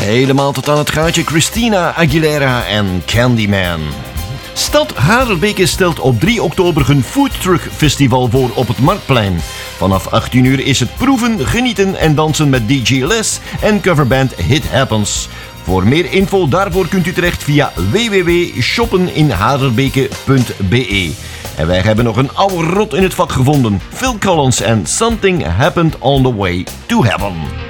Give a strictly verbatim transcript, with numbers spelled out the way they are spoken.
Helemaal tot aan het gaatje Christina Aguilera en Candyman. Stad Harelbeke stelt op drie oktober een foodtruck festival voor op het Marktplein. Vanaf achttien uur is het proeven, genieten en dansen met D J Les en coverband Hit Happens. Voor meer info daarvoor kunt u terecht via w w w punt shoppeninharelbeke punt b e. En wij hebben nog een oude rot in het vak gevonden. Phil Collins en Something Happened on the Way to Heaven.